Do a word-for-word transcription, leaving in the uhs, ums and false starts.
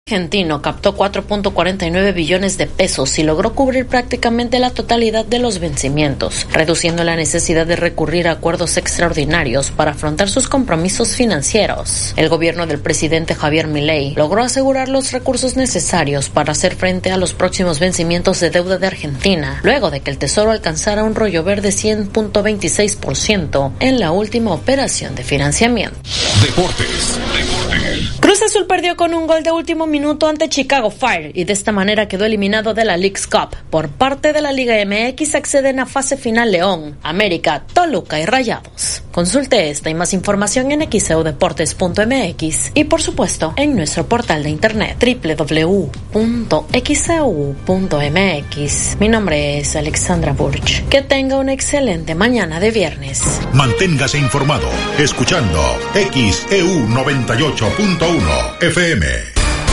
Argentino captó cuatro punto cuarenta y nueve billones de pesos y logró cubrir prácticamente la totalidad de los vencimientos, reduciendo la necesidad de recurrir a acuerdos extraordinarios para afrontar sus compromisos financieros. El gobierno del presidente Javier Milei logró asegurar los recursos necesarios para hacer frente a los próximos vencimientos de deuda de Argentina, luego de que el Tesoro alcanzara un rollo verde cien punto veintiséis por ciento en la última operación de financiamiento. Deportes. Deportes. Cruz Azul perdió con un gol de último minuto ante Chicago Fire y de esta manera quedó eliminado de la Leagues Cup. Por parte de la Liga M X acceden a fase final León, América, Toluca y Rayados. Consulte esta y más información en x e u deportes punto m x y por supuesto en nuestro portal de internet doble u doble u doble u punto x e u punto m x. Mi nombre es Alexandra Burch. Que tenga una excelente mañana de viernes. Manténgase informado escuchando X E U noventa y ocho punto uno F M.